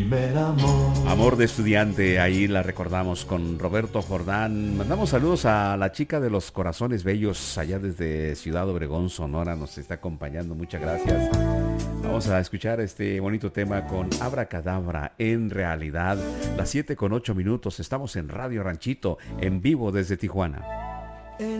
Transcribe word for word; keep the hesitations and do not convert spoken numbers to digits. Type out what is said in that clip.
primer amor. Amor de estudiante, ahí la recordamos con Roberto Jordán. Mandamos saludos a la chica de los corazones bellos allá desde Ciudad Obregón, Sonora, nos está acompañando, muchas gracias. Vamos a escuchar este bonito tema con Abracadabra en realidad. Las siete con ocho minutos, estamos en Radio Ranchito, en vivo desde Tijuana.